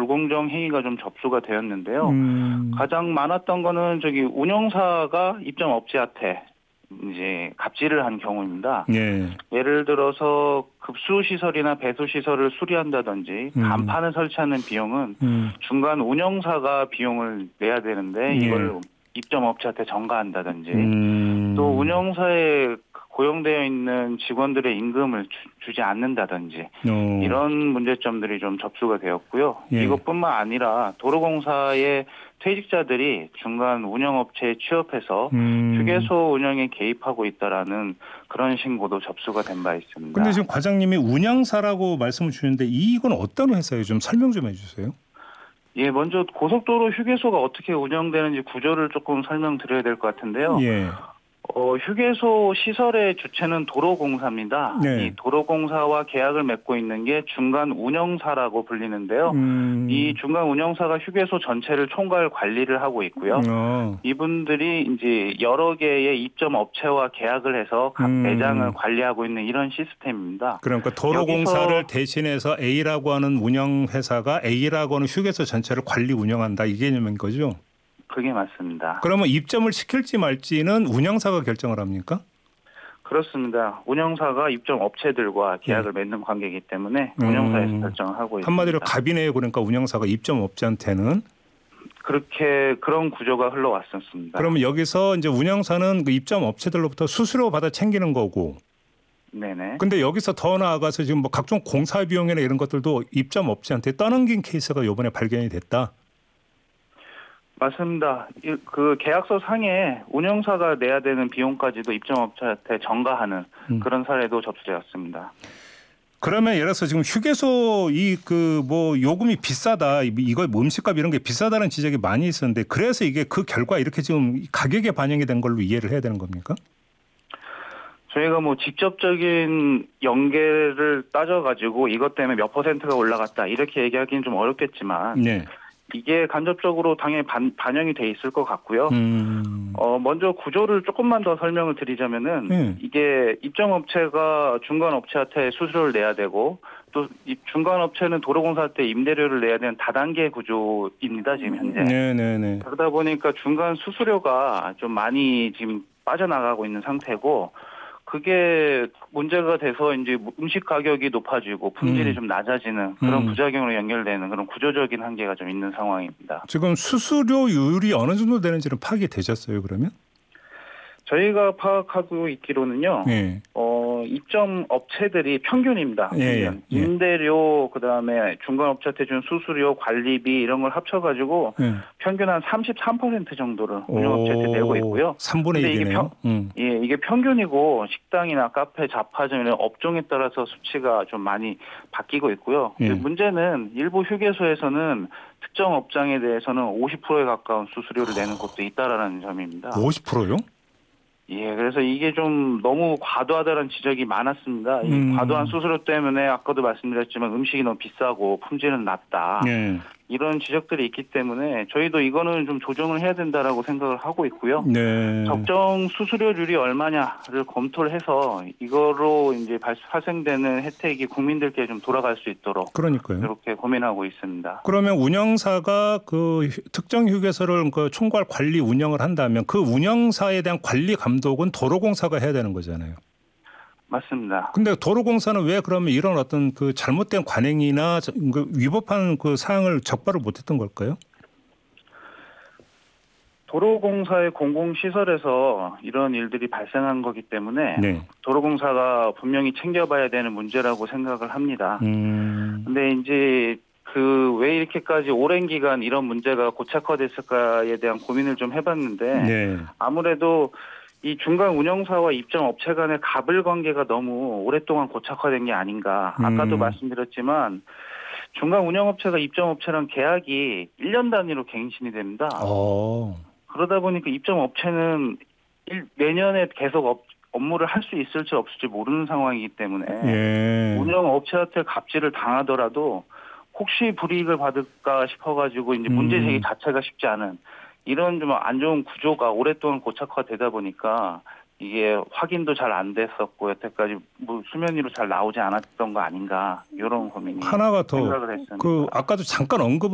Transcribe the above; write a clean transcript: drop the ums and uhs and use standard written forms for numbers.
불공정 행위가 좀 접수가 되었는데요. 가장 많았던 거는 운영사가 입점 업체한테 이제 갑질을 한 경우입니다. 예. 예를 들어서 급수 시설이나 배수 시설을 수리한다든지 간판을 설치하는 비용은 중간 운영사가 비용을 내야 되는데 이걸 입점 업체한테 전가한다든지 또 운영사에 고용되어 있는 직원들의 임금을 주지 않는다든지 이런 문제점들이 좀 접수가 되었고요. 이것뿐만 아니라 도로공사의 퇴직자들이 중간 운영업체에 취업해서 휴게소 운영에 개입하고 있다라는 그런 신고도 접수가 된 바 있습니다. 그런데 지금 과장님이 운영사라고 말씀을 주셨는데 이건 어떤 회사예요? 좀 설명 좀 해주세요. 예, 먼저 고속도로 휴게소가 어떻게 운영되는지 구조를 조금 설명드려야 될 것 같은데요. 예. 휴게소 시설의 주체는 도로공사입니다. 네. 이 도로공사와 계약을 맺고 있는 게 중간 운영사라고 불리는데요. 이 중간 운영사가 휴게소 전체를 총괄 관리를 하고 있고요. 이분들이 이제 여러 개의 입점 업체와 계약을 해서 각 매장을 관리하고 있는 이런 시스템입니다. 그러니까 도로공사를 대신해서 A라고 하는 운영회사가 A라고 하는 휴게소 전체를 관리 운영한다 이 개념인 거죠? 그게 맞습니다. 그러면 입점을 시킬지 말지는 운영사가 결정을 합니까? 그렇습니다. 운영사가 입점 업체들과 계약을 맺는 관계이기 때문에 운영사에서 결정을 하고 있습니다. 한마디로 갑이네요. 그러니까 운영사가 입점 업체한테는. 그런 구조가 흘러왔었습니다. 그러면 여기서 이제 운영사는 그 입점 업체들로부터 수수료 받아 챙기는 거고. 네네. 근데 여기서 더 나아가서 지금 뭐 각종 공사 비용이나 이런 것들도 입점 업체한테 떠넘긴 케이스가 이번에 발견이 됐다. 맞습니다. 그 계약서 상에 운영사가 내야 되는 비용까지도 입점업체한테 전가하는 그런 사례도 접수되었습니다. 그러면 예를 들어서 지금 휴게소 요금이 비싸다, 이거 음식값 이런 게 비싸다는 지적이 많이 있었는데 그래서 이게 그 결과 이렇게 지금 가격에 반영이 된 걸로 이해를 해야 되는 겁니까? 저희가 직접적인 연계를 따져가지고 이것 때문에 몇 %가 올라갔다 이렇게 얘기하기는 좀 어렵겠지만. 네. 이게 간접적으로 당연히 반영이 돼 있을 것 같고요. 먼저 구조를 조금만 더 설명을 드리자면은 이게 입점업체가 중간업체한테 수수료를 내야 되고 또 중간업체는 도로공사한테 임대료를 내야 되는 다단계 구조입니다. 지금 현재. 네네네. 그러다 보니까 중간 수수료가 좀 많이 지금 빠져나가고 있는 상태고 그게 문제가 돼서 이제 음식 가격이 높아지고 품질이 좀 낮아지는 그런 부작용으로 연결되는 그런 구조적인 한계가 좀 있는 상황입니다. 지금 수수료율이 어느 정도 되는지는 파악이 되셨어요, 그러면? 저희가 파악하고 있기로는요. 입점 업체들이 평균입니다. 임대료 그다음에 중간 업체한테 준 수수료, 관리비 이런 걸 합쳐가지고 평균 한 33% 정도를 운영업체한테 내고 있고요. 3분의 1이네요. 이게 평균이고 식당이나 카페, 잡화점 이런 업종에 따라서 수치가 좀 많이 바뀌고 있고요. 문제는 일부 휴게소에서는 특정 업장에 대해서는 50%에 가까운 수수료를 내는 곳도 있다라는 점입니다. 50%요? 예, 그래서 이게 좀 너무 과도하다는 지적이 많았습니다. 이 과도한 수수료 때문에 아까도 말씀드렸지만 음식이 너무 비싸고 품질은 낮다. 이런 지적들이 있기 때문에 저희도 이거는 좀 조정을 해야 된다라고 생각을 하고 있고요. 적정 수수료율이 얼마냐를 검토를 해서 이거로 이제 발생되는 혜택이 국민들께 좀 돌아갈 수 있도록 그러니까요. 이렇게 고민하고 있습니다. 그러면 운영사가 그 특정 휴게소를 그 총괄 관리 운영을 한다면 그 운영사에 대한 관리 감독은 도로공사가 해야 되는 거잖아요. 맞습니다. 근데 도로공사는 왜 그러면 이런 어떤 그 잘못된 관행이나 위법한 그 사항을 적발을 못했던 걸까요? 도로공사의 공공시설에서 이런 일들이 발생한 거기 때문에 도로공사가 분명히 챙겨봐야 되는 문제라고 생각을 합니다. 근데 이제 왜 이렇게까지 오랜 기간 이런 문제가 고착화됐을까에 대한 고민을 좀 해봤는데 아무래도 이 중간 운영사와 입점 업체 간의 갑을 관계가 너무 오랫동안 고착화된 게 아닌가. 아까도 말씀드렸지만 중간 운영업체가 입점 업체랑 계약이 1년 단위로 갱신이 됩니다. 그러다 보니까 입점 업체는 내년에 계속 업무를 할 수 있을지 없을지 모르는 상황이기 때문에 운영업체한테 갑질을 당하더라도 혹시 불이익을 받을까 싶어가지고 이제 문제 제기 자체가 쉽지 않은 이런 좀 안 좋은 구조가 오랫동안 고착화되다 보니까 이게 확인도 잘 안 됐었고 여태까지 수면 위로 잘 나오지 않았던 거 아닌가 이런 고민이 하나가 더 생각을 했습니다. 아까도 잠깐 언급